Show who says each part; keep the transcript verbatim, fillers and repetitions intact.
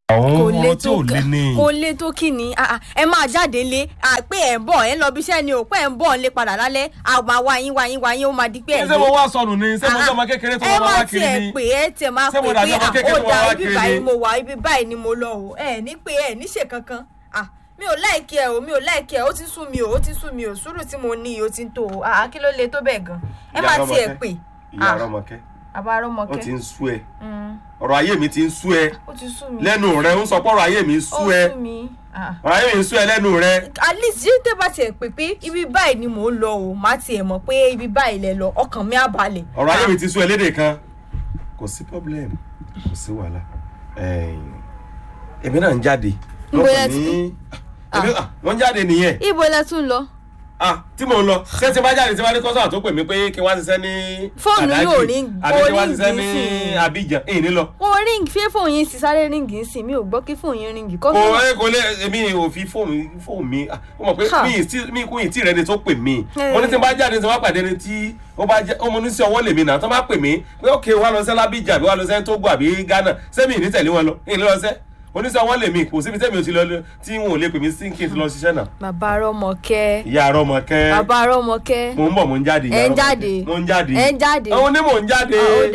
Speaker 1: àwọn
Speaker 2: lè
Speaker 1: ọmọ tí ò lé ní.
Speaker 2: kò lè tó kí ni ẹ máa jáde lé pé ẹ ń bọ̀ ẹ ń lọ bí iṣẹ́ ni ò pé ẹ ń bọ̀ ń lé padà lálẹ́ àgbà wáyín wáyín wáyín ó máa di pé ẹ
Speaker 1: ṣé mo wá sọnù ni ṣé mo jẹ́ ọmọ kékeré tó wọ́n wá kiri ni.
Speaker 2: ẹ má tiẹ̀ pé ẹ tiẹ̀ máa pè pé ó dá ibi báyìí mo wà ibi báyìí ni mo lọ o ẹ ní pé ẹ níṣe kankan mi ò láìkí ẹ o mi ò láìkí ẹ ó ti sú mi o ó ti sú mi o sùúrù tí mo ní o ti ń tó o kí ló le tó bẹ́ẹ̀ gan ẹ má tiẹ̀ pè.
Speaker 1: ìyá Rọ́mọkẹ́
Speaker 2: àbá Rọ́mọkẹ́
Speaker 1: ó ti ń sú ẹ ọ̀rọ̀ ayé mi ti ń sú ẹ
Speaker 2: ó ti sú mi
Speaker 1: lẹ́nu rẹ ń sọ pé ọ̀rọ̀ ayé mi ń sú ẹ
Speaker 2: ó sú mi
Speaker 1: ọ̀rọ̀ ayé mi ń sú ẹ lẹ́nu rẹ.
Speaker 2: at least yìí tẹ́ bá tiẹ̀ pè pé ibi báyìí ni mò ń lọ o má tiẹ̀ mọ̀ pé ibi báyìí lẹ lọ ọkàn mi á balẹ̀.
Speaker 1: ọ̀rọ̀ ayé mi ti sú ẹ lédè kan kò sí problem kò sí wàhálà èmi náà ń jáde lọ́kàn ní wọ́n jáde nìyẹn.
Speaker 2: ibo lẹ tún lọ.
Speaker 1: ah tí mò ń lọ ṣé tí bá jáde tí wọ́n ní kọ́sọ̀ tó pè mí pé kí wọ́n ṣiṣẹ́ ní
Speaker 2: fóònù yóò ring
Speaker 1: àbí kí wọ́n ṣiṣẹ́ ní Abidjan èyí ní lọ.
Speaker 2: kò ring fí fóònù yín sì sáré ring ń sìn mi ò gbọ́ kí fóònù yín ring.
Speaker 1: kò ẹ kò lè èmi ò fi fóònù fóònù mi ó mọ̀ pé mi kò yìí tí rẹ ni tó pè mí mo ní tí n bá jáde tí wọ́n pàdé ni tí ó bá jẹ́ ó mo ní sí ọwọ́ lèmi náà tó bá pè mí pé ókè wá lọ sí Abidjan àbí wá lọ sí Togo àbí Ghana sẹ́mi ì ní tẹ̀lé wọn lọ èyí lọ sẹ́ oníṣẹ́ wọn lè mi kò síbi tẹ́mi ò ti lọ tí wọn ò lè pè mí sí kí n ti lọ ṣiṣẹ́ náà.
Speaker 2: bàbá Rọ́mọkẹ́.
Speaker 1: ìyá Rọ́mọkẹ́.
Speaker 2: bàbá Rọ́mọkẹ́.
Speaker 1: mo ń bọ̀ mo ń jáde.
Speaker 2: ẹ ń jáde.
Speaker 1: mo ń jáde.
Speaker 2: ẹ ń jáde.
Speaker 1: àwọn onímọ̀ ń jáde.